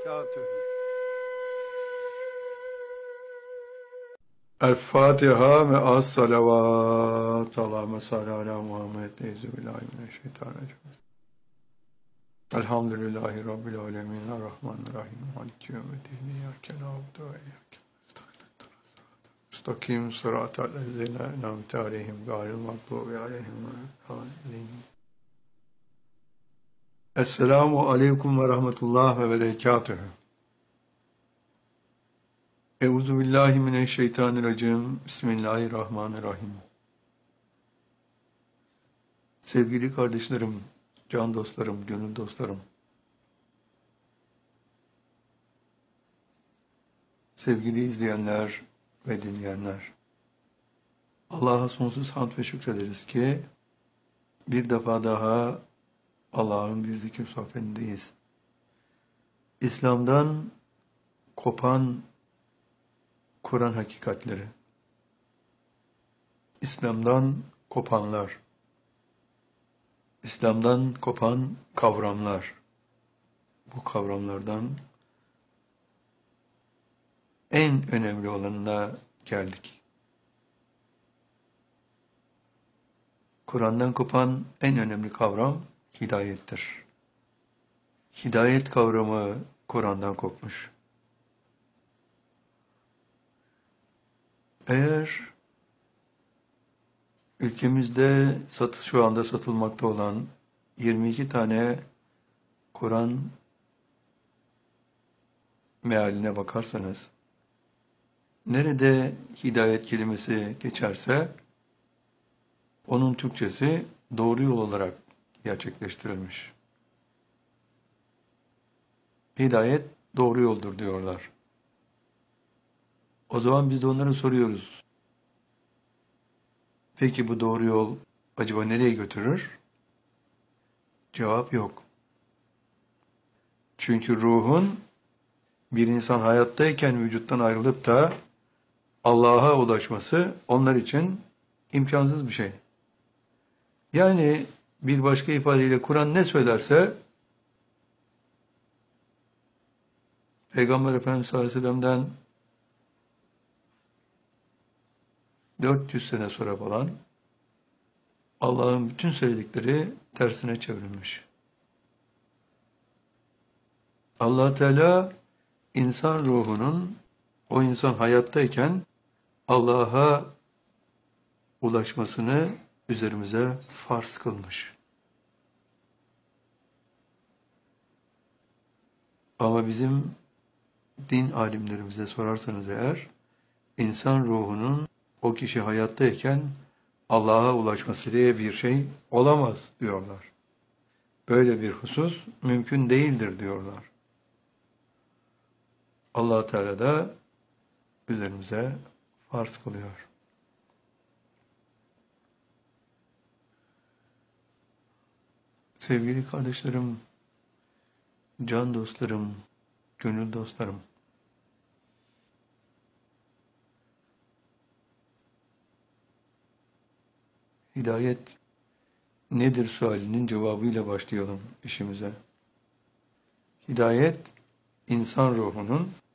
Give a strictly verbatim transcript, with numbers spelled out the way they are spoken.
وبركاته. El-Fatiha ve as-salavat. Allahümme salli ala Muhammed. Euzubillahimineşşeytanirracim. Elhamdülillahi Rabbil alemin. Errahmanirrahim. Maliki yevmiddin. İyyâke na'budu ve iyyâke nestaîn. Müstakim sıratal lezîne en'amte aleyhim gayril mağdûbi aleyhim veleddâllîn. Esselamu aleyküm ve rahmetullah ve berekatühü. Euzubillahimineşşeytanirracim. Bismillahirrahmanirrahim. Sevgili kardeşlerim, can dostlarım, gönül dostlarım. Sevgili izleyenler ve dinleyenler. Allah'a sonsuz hamd ve şükrederiz ki bir defa daha Allah'ın bir zikir sohbetindeyiz. İslam'dan kopan Kur'an hakikatleri, İslam'dan kopanlar, İslam'dan kopan kavramlar, bu kavramlardan en önemli olanına geldik. Kur'an'dan kopan en önemli kavram hidayettir. Hidayet kavramı Kur'an'dan kopmuş. Eğer ülkemizde satış şu anda satılmakta olan yirmi iki tane Kur'an mealine bakarsanız, nerede hidayet kelimesi geçerse, onun Türkçesi doğru yol olarak gerçekleştirilmiş. Hidayet doğru yoldur diyorlar. O zaman biz de onlara soruyoruz. Peki bu doğru yol acaba nereye götürür? Cevap yok. Çünkü ruhun bir insan hayattayken vücuttan ayrılıp da Allah'a ulaşması onlar için imkansız bir şey. Yani bir başka ifadeyle Kur'an ne söylerse Peygamber Efendimiz sallallahu aleyhi ve sellem'den dört yüz sene sonra falan Allah'ın bütün söyledikleri tersine çevrilmiş. Allah Teala insan ruhunun o insan hayattayken Allah'a ulaşmasını üzerimize farz kılmış. Ama bizim din alimlerimize sorarsanız eğer, insan ruhunun o kişi hayattayken Allah'a ulaşması diye bir şey olamaz diyorlar. Böyle bir husus mümkün değildir diyorlar. Allah Teala da üzerimize farz kılıyor. Sevgili kardeşlerim, can dostlarım, gönül dostlarım. Hidayet nedir sualinin cevabıyla başlayalım işimize. Hidayet, insan ruhunun